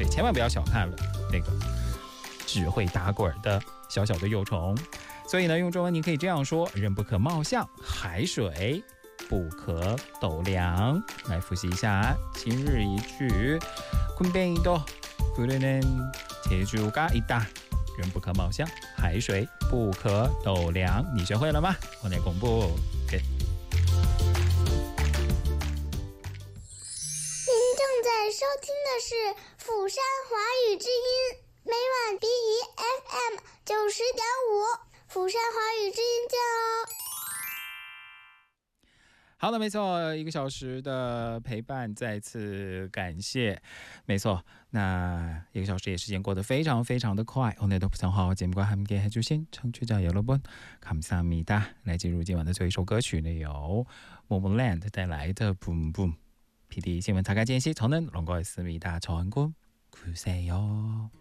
所以千万不要小看了那个只会打滚的小小的幼虫。所以呢，用中文你可以这样说：人不可貌相，海水不可斗量。来复习一下今日一句：군뱅이도 부르는 재주가 있다。人不可貌相，海水不可斗量。你学会了吗？我来公布。 您正在收听的是釜山华语之音，每晚 BEFM 90.5，釜山华语之音见哦。 好的，没错，1个小时的陪伴，再次感谢。没错，那1个小时也时间过得非常非常的快。오늘도 부산화节目과 함께 해주신 청취자 여러분 감사합니다。来进入今晚的最后一首歌曲呢，由 Momoland 带来的 Boom Boom。PD新闻查看间隙저는 런거였습니다。저한군 구세요。